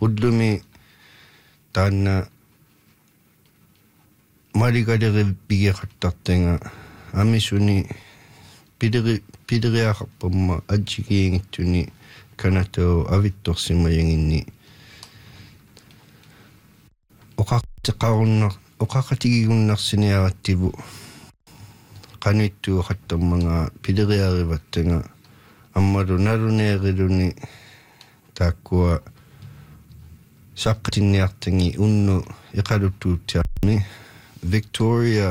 Udlumi taanna marigaderi bigeqattartanga amisuni pideriaqarpamma ajigiingittuni kanatau avittorsimayanginni oqaqatigigunnarsiniarattivu qanuittuuqattarmanga pideriarivattanga аммалу налунеерилуни тааккуа саққатинниартанги унну иқалуттуутсиарми Victoria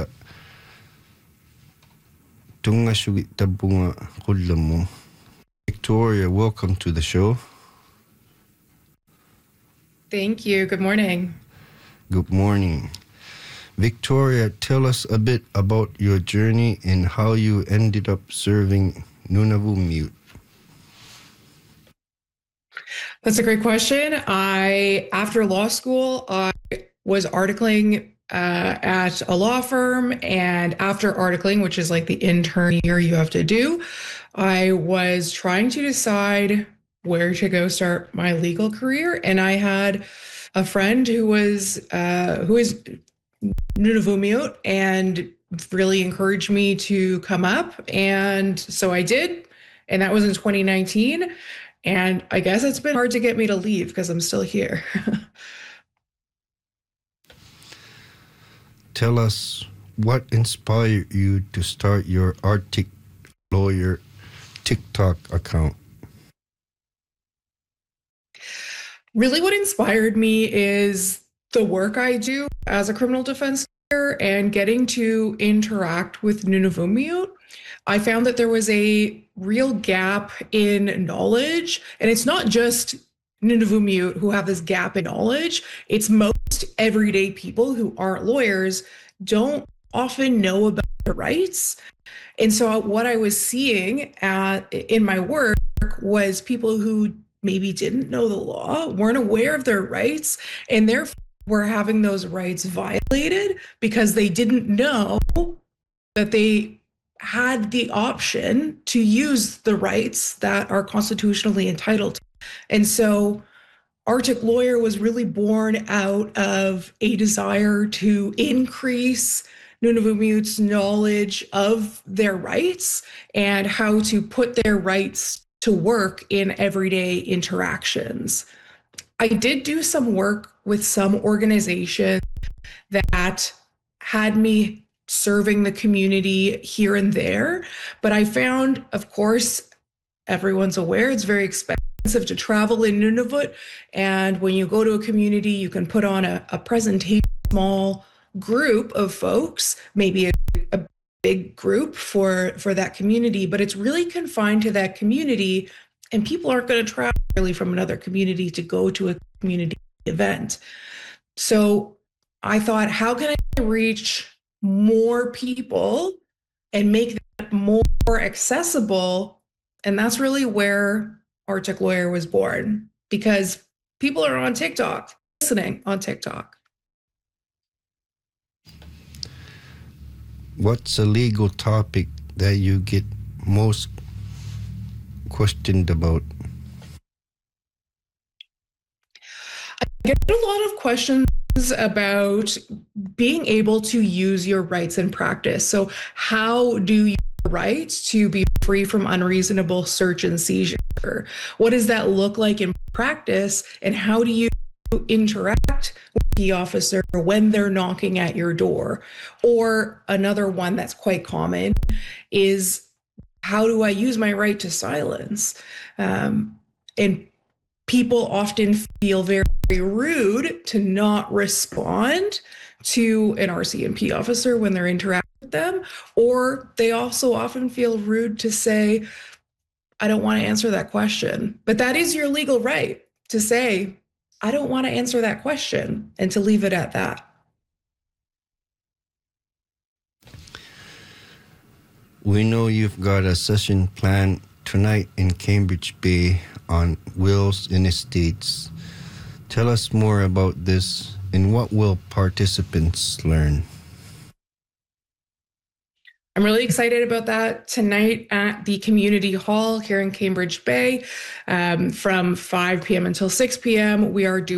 тунгасуги таббунга qullammu. Victoria, welcome to the show. Thank you. Good morning. Good morning. Victoria, tell us a bit about your journey and how you ended up serving Nunavummiut. That's a great question. After law school, I was articling at a law firm, and after articling, which is like the intern year you have to do, I was trying to decide where to go start my legal career, and I had a friend who is Nunavummiut and really encouraged me to come up, and so I did, and that was in 2019. And I guess it's been hard to get me to leave because I'm still here. Tell us what inspired you to start your Arctic Lawyer TikTok account. Really, what inspired me is the work I do as a criminal defense lawyer and getting to interact with Nunavummiut. I found that there was a real gap in knowledge, and it's not just Nunavummiut who have this gap in knowledge. It's most everyday people who aren't lawyers don't often know about their rights. And so what I was seeing in my work was people who maybe didn't know the law, weren't aware of their rights, and therefore were having those rights violated because they didn't know that they had the option to use the rights that are constitutionally entitled to. And so Arctic Lawyer was really born out of a desire to increase Nunavummiut's knowledge of their rights and how to put their rights to work in everyday interactions. I did do some work with some organizations that had me serving the community here and there. But I found, of course, everyone's aware it's very expensive to travel in Nunavut. And when you go to a community, you can put on a presentation, small group of folks, maybe a big group for that community, but it's really confined to that community. And people aren't going to travel really from another community to go to a community event. So I thought, how can I reach more people and make that more accessible? And that's really where Arctic Lawyer was born, because people are on TikTok, listening on TikTok. What's a legal topic that you get most questioned about? I get a lot of questions about being able to use your rights in practice. So how do you right to be free from unreasonable search and seizure? What does that look like in practice? And how do you interact with the officer when they're knocking at your door? Or another one that's quite common is, how do I use my right to silence? And people often feel very rude to not respond to an RCMP officer when they're interacting with them, or they also often feel rude to say, I don't want to answer that question. But that is your legal right to say, I don't want to answer that question, and to leave it at that. We know you've got a session planned tonight in Cambridge Bay on wills and estates. Tell us more about this, and what will participants learn? I'm really excited about that. Tonight at the community hall here in Cambridge Bay, from 5 p.m. until 6 p.m., we are doing